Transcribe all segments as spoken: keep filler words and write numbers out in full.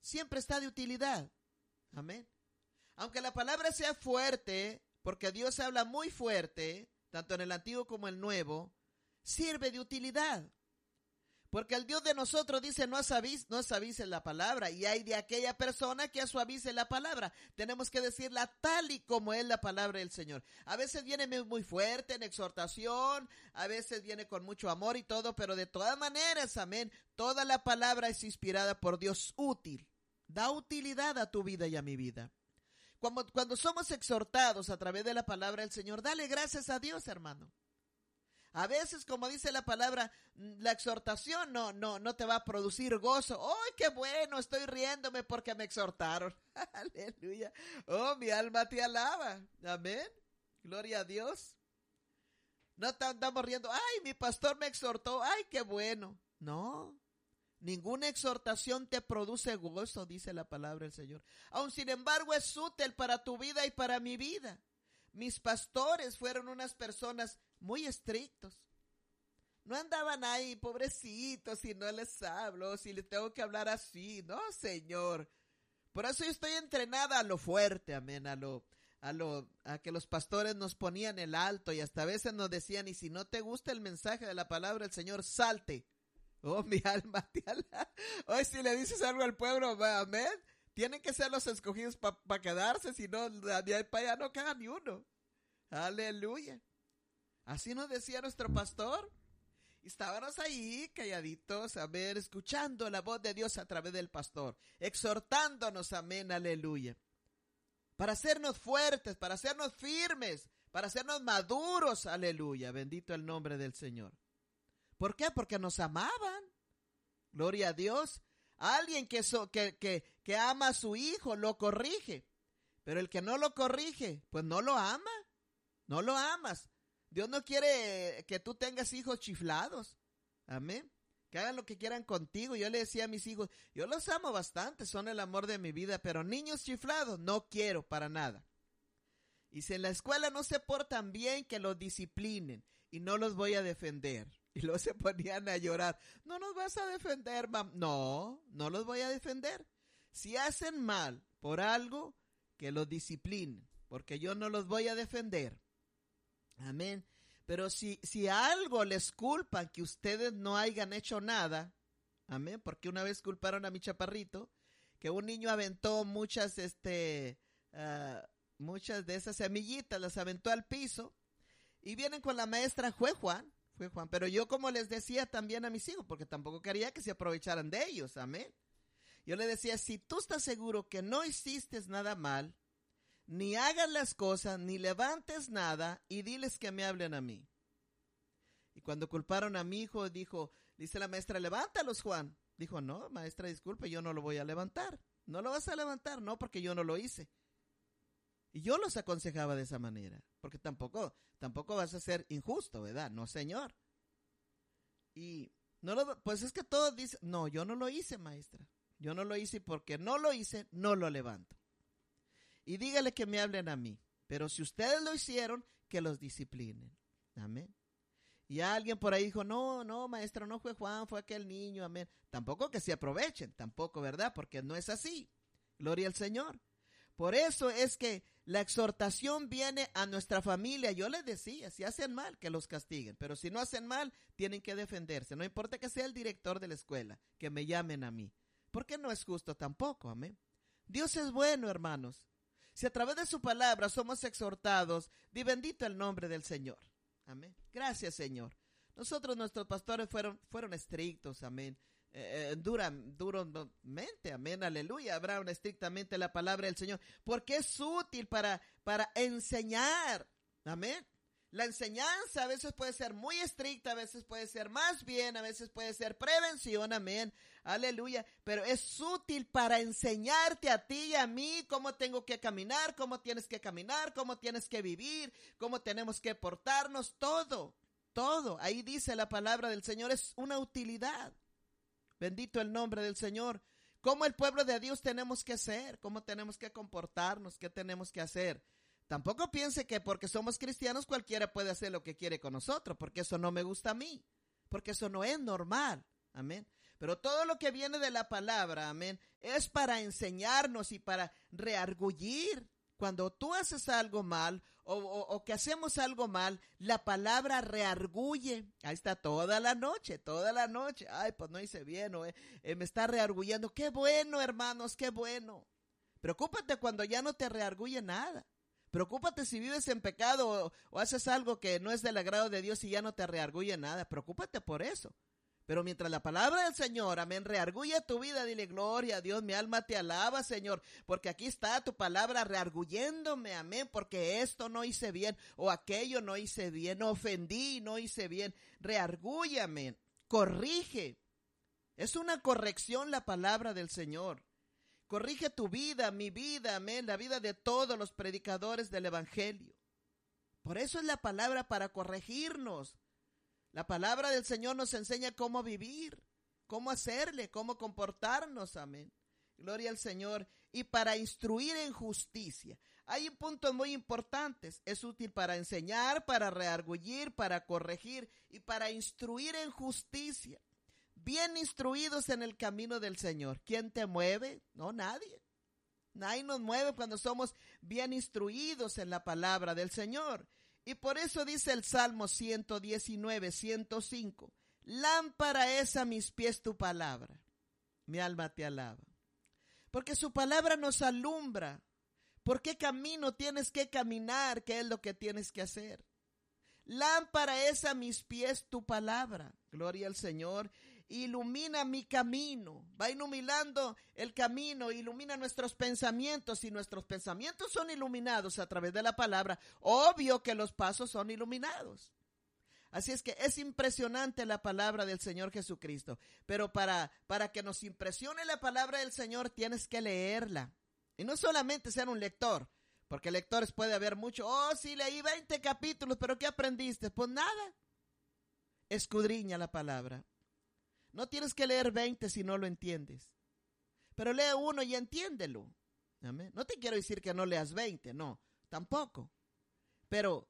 siempre está de utilidad. Amén. Aunque la palabra sea fuerte, porque Dios habla muy fuerte, tanto en el Antiguo como en el Nuevo, sirve de utilidad. Porque el Dios de nosotros dice, no suavices no suavice la palabra, y hay de aquella persona que suavice la palabra. Tenemos que decirla tal y como es la palabra del Señor. A veces viene muy fuerte en exhortación, a veces viene con mucho amor y todo, pero de todas maneras, amén, toda la palabra es inspirada por Dios, útil. Da utilidad a tu vida y a mi vida. Cuando, cuando somos exhortados a través de la palabra del Señor, dale gracias a Dios, hermano. A veces, como dice la palabra, la exhortación no, no, no te va a producir gozo. ¡Oh, qué bueno! Estoy riéndome porque me exhortaron. ¡Aleluya! ¡Oh, mi alma te alaba! Amén. Gloria a Dios. No estamos riendo. ¡Ay, mi pastor me exhortó! ¡Ay, qué bueno! No. Ninguna exhortación te produce gozo, dice la palabra del Señor. Aun sin embargo es útil para tu vida y para mi vida. Mis pastores fueron unas personas muy estrictos. No andaban ahí, pobrecitos, si no les hablo, si les tengo que hablar así. No, Señor. Por eso yo estoy entrenada a lo fuerte, amén, a lo, a lo, a que los pastores nos ponían el alto y hasta a veces nos decían, y si no te gusta el mensaje de la palabra del Señor, salte. Oh, mi alma te alaba. Hoy si le dices algo al pueblo, amén, tienen que ser los escogidos para pa quedarse, si no, de ahí para allá no queda ni uno. Aleluya. Así nos decía nuestro pastor. Y estábamos ahí calladitos, amén, escuchando la voz de Dios a través del pastor, exhortándonos, amén, aleluya. Para hacernos fuertes, para hacernos firmes, para hacernos maduros, aleluya. Bendito el nombre del Señor. ¿Por qué? Porque nos amaban. Gloria a Dios. Alguien que, so, que, que, que ama a su hijo lo corrige. Pero el que no lo corrige, pues no lo ama. No lo amas. Dios no quiere que tú tengas hijos chiflados. Amén. Que hagan lo que quieran contigo. Yo le decía a mis hijos, yo los amo bastante, son el amor de mi vida, pero niños chiflados no quiero para nada. Y si en la escuela no se portan bien, que los disciplinen. Y no los voy a defender. Y luego se ponían a llorar. No nos vas a defender, mam. No, no los voy a defender. Si hacen mal por algo, que los disciplinen. Porque yo no los voy a defender. Amén. Pero si, si a algo les culpan que ustedes no hayan hecho nada. Amén. Porque una vez culparon a mi chaparrito. Que un niño aventó muchas, este, uh, muchas de esas semillitas. Las aventó al piso. Y vienen con la maestra, fue Juan. Fue Juan, pero yo como les decía también a mis hijos, porque tampoco quería que se aprovecharan de ellos, amén. Yo les decía, si tú estás seguro que no hiciste nada mal, ni hagas las cosas, ni levantes nada, y diles que me hablen a mí. Y cuando culparon a mi hijo, dijo, dice la maestra, levántalos, Juan. Dijo, no, maestra, disculpe, yo no lo voy a levantar. No lo vas a levantar, no, porque yo no lo hice. Y yo los aconsejaba de esa manera, porque tampoco, tampoco vas a ser injusto, ¿verdad? No, señor. Y no lo, pues es que todos dicen, no, yo no lo hice, maestra. Yo no lo hice y porque no lo hice, no lo levanto. Y dígale que me hablen a mí. Pero si ustedes lo hicieron, que los disciplinen. Amén. Y alguien por ahí dijo, no, no, maestra, no fue Juan, fue aquel niño, amén. Tampoco que se aprovechen, tampoco, ¿verdad? Porque no es así. Gloria al Señor. Por eso es que la exhortación viene a nuestra familia. Yo les decía, si hacen mal, que los castiguen. Pero si no hacen mal, tienen que defenderse. No importa que sea el director de la escuela, que me llamen a mí. Porque no es justo tampoco, amén. Dios es bueno, hermanos. Si a través de su palabra somos exhortados, di bendito el nombre del Señor. Amén. Gracias, Señor. Nosotros, nuestros pastores fueron, fueron estrictos, amén. Eh, dura, duramente, amén, aleluya, hablaron estrictamente la palabra del Señor, porque es útil para, para enseñar, amén. La enseñanza a veces puede ser muy estricta, a veces puede ser más bien, a veces puede ser prevención, amén, aleluya, pero es útil para enseñarte a ti y a mí cómo tengo que caminar, cómo tienes que caminar, cómo tienes que vivir, cómo tenemos que portarnos, todo, todo, ahí dice la palabra del Señor, es una utilidad. Bendito el nombre del Señor. ¿Cómo el pueblo de Dios tenemos que ser? ¿Cómo tenemos que comportarnos? ¿Qué tenemos que hacer? Tampoco piense que porque somos cristianos cualquiera puede hacer lo que quiere con nosotros, porque eso no me gusta a mí, porque eso no es normal. Amén. Pero todo lo que viene de la palabra, amén, es para enseñarnos y para reargullir. Cuando tú haces algo mal o, o, o que hacemos algo mal, la palabra reargulle. Ahí está toda la noche, toda la noche. Ay, pues no hice bien, o, eh, eh, me está reargullendo. Qué bueno, hermanos, qué bueno. Preocúpate cuando ya no te reargulle nada. Preocúpate si vives en pecado o, o haces algo que no es del agrado de Dios y ya no te reargulle nada. Preocúpate por eso. Pero mientras la palabra del Señor, amén, reargulle tu vida, dile gloria a Dios, mi alma te alaba, Señor, porque aquí está tu palabra reargulléndome, amén, porque esto no hice bien, o aquello no hice bien, ofendí, no hice bien, reargúllame, corrige. Es una corrección la palabra del Señor. Corrige tu vida, mi vida, amén, la vida de todos los predicadores del Evangelio. Por eso es la palabra para corregirnos. La palabra del Señor nos enseña cómo vivir, cómo hacerle, cómo comportarnos, amén. Gloria al Señor. Y para instruir en justicia. Hay puntos muy importantes. Es útil para enseñar, para reargullir, para corregir y para instruir en justicia. Bien instruidos en el camino del Señor. ¿Quién te mueve? No, nadie. Nadie nos mueve cuando somos bien instruidos en la palabra del Señor. Y por eso dice el Salmo ciento diecinueve, ciento cinco, lámpara es a mis pies tu palabra, mi alma te alaba. Porque su palabra nos alumbra. ¿Por qué camino tienes que caminar? ¿Qué es lo que tienes que hacer? Lámpara es a mis pies tu palabra, gloria al Señor. Ilumina mi camino, va iluminando el camino, ilumina nuestros pensamientos. Si nuestros pensamientos son iluminados a través de la palabra, obvio que los pasos son iluminados. Así es que es impresionante la palabra del Señor Jesucristo, pero para, para que nos impresione la palabra del Señor tienes que leerla. Y no solamente ser un lector, porque lectores puede haber mucho. Oh, sí, leí veinte capítulos, pero ¿qué aprendiste? Pues nada. Escudriña la palabra. No tienes que leer veinte si no lo entiendes. Pero lee uno y entiéndelo. Amén. No te quiero decir que no leas veinte, no, tampoco. Pero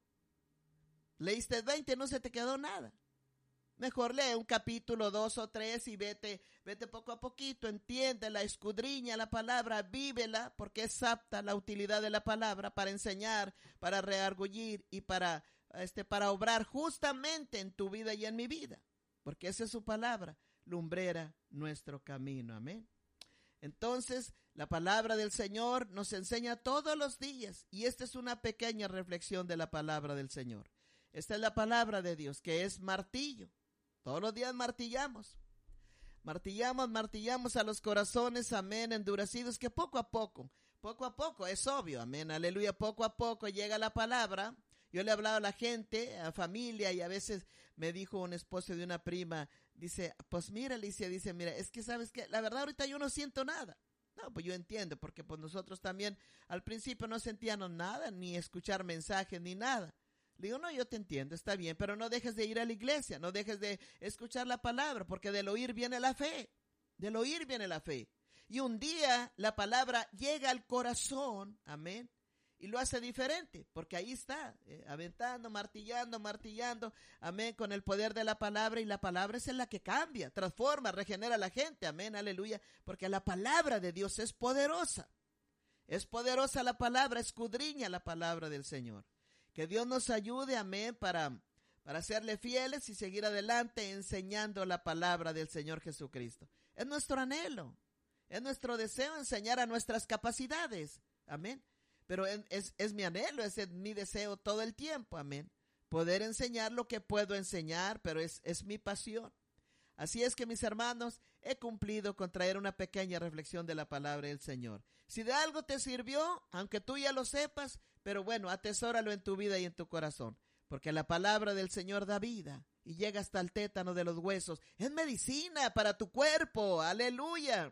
leíste veinte, no se te quedó nada. Mejor lee un capítulo, dos o tres y vete, vete poco a poquito, entiéndela, escudriña la palabra, vívela, porque es apta la utilidad de la palabra para enseñar, para reargullir y para, este, para obrar justamente en tu vida y en mi vida. Porque esa es su palabra, lumbrera nuestro camino. Amén. Entonces, la palabra del Señor nos enseña todos los días. Y esta es una pequeña reflexión de la palabra del Señor. Esta es la palabra de Dios, que es martillo. Todos los días martillamos. Martillamos, martillamos a los corazones, amén, endurecidos, que poco a poco, poco a poco, es obvio, amén, aleluya, poco a poco llega la palabra. Yo le he hablado a la gente, a familia, y a veces me dijo un esposo de una prima, dice, pues mira, Alicia, dice, mira, es que sabes que la verdad ahorita yo no siento nada. No, pues yo entiendo, porque pues nosotros también al principio no sentíamos nada, ni escuchar mensajes, ni nada. Le digo, no, yo te entiendo, está bien, pero no dejes de ir a la iglesia, no dejes de escuchar la palabra, porque del oír viene la fe, del oír viene la fe. Y un día la palabra llega al corazón, amén, y lo hace diferente, porque ahí está, eh, aventando, martillando, martillando, amén, con el poder de la palabra, y la palabra es en la que cambia, transforma, regenera a la gente, amén, aleluya, porque la palabra de Dios es poderosa, es poderosa la palabra, escudriña la palabra del Señor. Que Dios nos ayude, amén, para, para serle fieles y seguir adelante enseñando la palabra del Señor Jesucristo. Es nuestro anhelo, es nuestro deseo enseñar a nuestras capacidades, amén. Pero es, es mi anhelo, es mi deseo todo el tiempo, amén. Poder enseñar lo que puedo enseñar, pero es, es mi pasión. Así es que, mis hermanos, he cumplido con traer una pequeña reflexión de la palabra del Señor. Si de algo te sirvió, aunque tú ya lo sepas, pero bueno, atesóralo en tu vida y en tu corazón, porque la palabra del Señor da vida y llega hasta el tétano de los huesos. Es medicina para tu cuerpo, aleluya.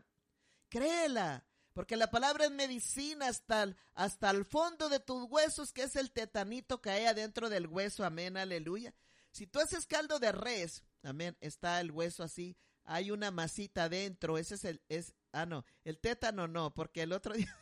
Créela, porque la palabra es medicina hasta el, hasta el fondo de tus huesos, que es el tetanito que hay adentro del hueso, amén, aleluya. Si tú haces caldo de res, amén, está el hueso así, hay una masita adentro, ese es el, es, ah no, el tétano no, porque el otro día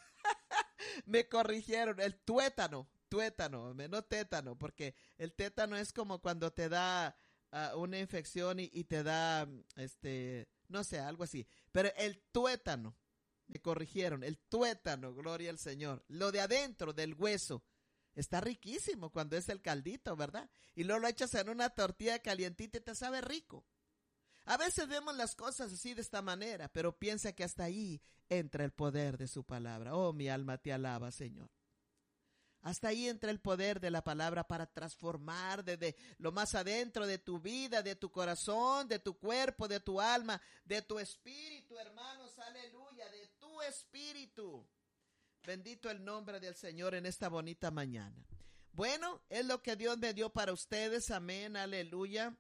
me corrigieron, el tuétano, tuétano, no tétano, porque el tétano es como cuando te da uh, una infección y, y te da, este, no sé, algo así. Pero el tuétano, me corrigieron, el tuétano, gloria al Señor, lo de adentro del hueso, está riquísimo cuando es el caldito, ¿verdad? Y luego lo echas en una tortilla calientita y te sabe rico. A veces vemos las cosas así de esta manera, pero piensa que hasta ahí entra el poder de su palabra. Oh, mi alma te alaba, Señor. Hasta ahí entra el poder de la palabra para transformar desde lo más adentro de tu vida, de tu corazón, de tu cuerpo, de tu alma, de tu espíritu, hermanos, aleluya, de tu espíritu. Bendito el nombre del Señor en esta bonita mañana. Bueno, es lo que Dios me dio para ustedes, amén, aleluya.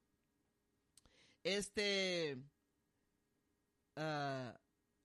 Este, uh,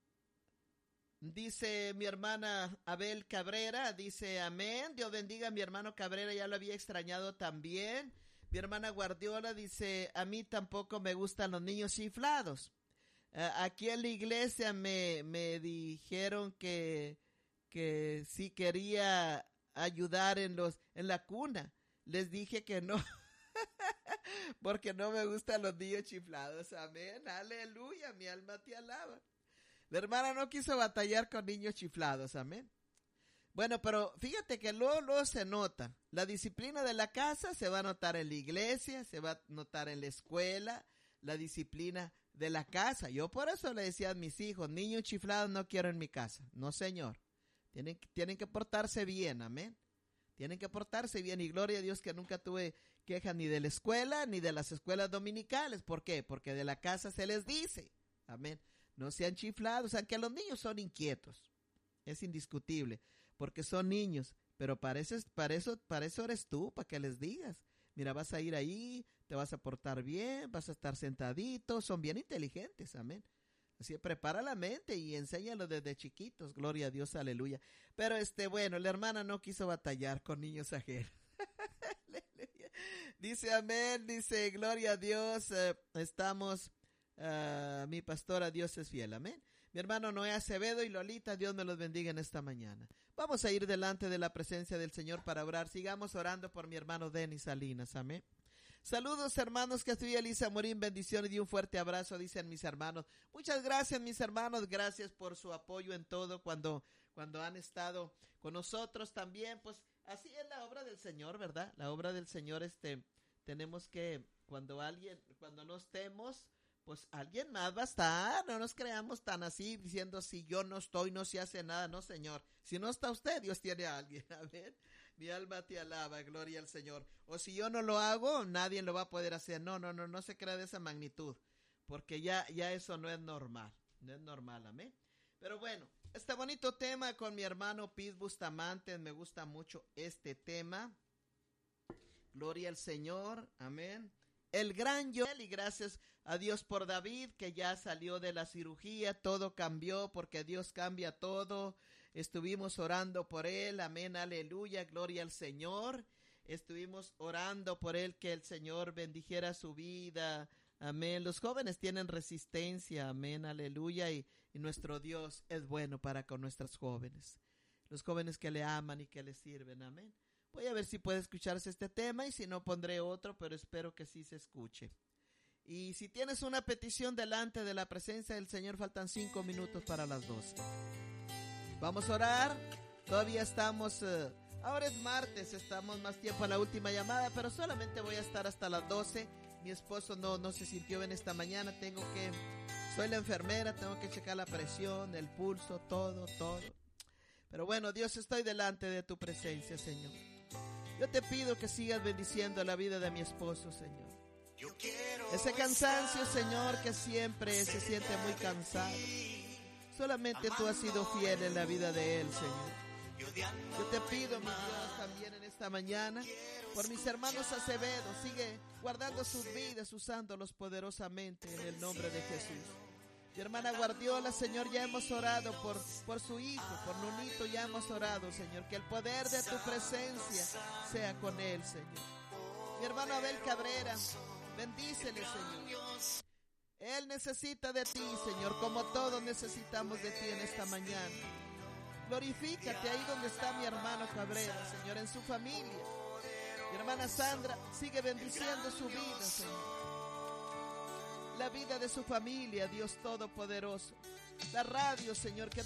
dice mi hermana Abel Cabrera, dice amén, Dios bendiga a mi hermano Cabrera, ya lo había extrañado también. Mi hermana Guardiola dice, a mí tampoco me gustan los niños chiflados. Uh, aquí en la iglesia me, me dijeron que, que si quería ayudar en, los, en la cuna. Les dije que no. Porque no me gustan los niños chiflados, amén, aleluya, mi alma te alaba. La hermana no quiso batallar con niños chiflados, amén. Bueno, pero fíjate que luego, luego se nota, la disciplina de la casa se va a notar en la iglesia, se va a notar en la escuela, la disciplina de la casa. Yo por eso le decía a mis hijos, niños chiflados no quiero en mi casa, no señor, tienen, tienen que portarse bien, amén. Tienen que portarse bien y gloria a Dios que nunca tuve queja ni de la escuela ni de las escuelas dominicales. ¿Por qué? Porque de la casa se les dice, amén, no sean chiflados, aunque los niños son inquietos, es indiscutible, porque son niños, pero para eso, para eso, para eso eres tú, para que les digas, mira, vas a ir ahí, te vas a portar bien, vas a estar sentadito, son bien inteligentes, amén. Así prepara la mente y enséñalo desde chiquitos, gloria a Dios, aleluya. Pero este, bueno, la hermana no quiso batallar con niños ajenos. Dice amén, dice gloria a Dios, eh, estamos, uh, mi pastora, Dios es fiel, amén. Mi hermano Noé Acevedo y Lolita, Dios me los bendiga en esta mañana. Vamos a ir delante de la presencia del Señor para orar. Sigamos orando por mi hermano Denis Salinas, amén. Saludos hermanos, que estoy Elisa Morín, bendiciones y un fuerte abrazo, dicen mis hermanos. Muchas gracias mis hermanos, gracias por su apoyo en todo cuando, cuando han estado con nosotros también. Pues así es la obra del Señor, ¿verdad? La obra del Señor, este, tenemos que, cuando alguien, cuando no estemos, pues alguien más va a estar, no nos creamos tan así, diciendo si yo no estoy, no se hace nada, no Señor. Si no está usted, Dios tiene a alguien, amén. Mi alma te alaba, gloria al Señor. O si yo no lo hago, nadie lo va a poder hacer. No, no, no, no se crea de esa magnitud, porque ya, ya eso no es normal, no es normal, amén. Pero bueno, este bonito tema con mi hermano Pete Bustamante, me gusta mucho este tema. Gloria al Señor, amén. El gran yo, y gracias a Dios por David, que ya salió de la cirugía, todo cambió, porque Dios cambia todo. Estuvimos orando por él, amén, aleluya, gloria al Señor. Estuvimos orando por él, que el Señor bendijera su vida, amén. Los jóvenes tienen resistencia, amén, aleluya, y, y nuestro Dios es bueno para con nuestros jóvenes. Los jóvenes que le aman y que le sirven, amén. Voy a ver si puede escucharse este tema y si no pondré otro, pero espero que sí se escuche. Y si tienes una petición delante de la presencia del Señor, faltan cinco minutos para las doce. Vamos a orar, todavía estamos, uh, ahora es martes, estamos más tiempo a la última llamada, pero solamente voy a estar hasta las doce. Mi esposo no, no se sintió bien esta mañana, tengo que, soy la enfermera, tengo que checar la presión, el pulso, todo, todo. Pero bueno, Dios, estoy delante de tu presencia, Señor. Yo te pido que sigas bendiciendo la vida de mi esposo, Señor. Ese cansancio, Señor, que siempre se siente muy cansado. Solamente tú has sido fiel en la vida de él, Señor. Yo te pido, mi Dios, también en esta mañana, por mis hermanos Acevedo, sigue guardando sus vidas, usándolos poderosamente en el nombre de Jesús. Mi hermana Guardiola, Señor, ya hemos orado por, por su hijo, por Nunito, ya hemos orado, Señor, que el poder de tu presencia sea con él, Señor. Mi hermano Abel Cabrera, bendícele, Señor. Él necesita de ti, Señor, como todos necesitamos de ti en esta mañana. Glorifícate ahí donde está mi hermano Cabrera, Señor, en su familia. Mi hermana Sandra, sigue bendiciendo su vida, Señor. la vida de su familia, Dios Todopoderoso. La radio, Señor, que